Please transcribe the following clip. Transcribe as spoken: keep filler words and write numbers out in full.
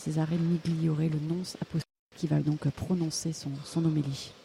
Cesare Migliore, le nonce apostolique, qui va donc prononcer son, son homélie.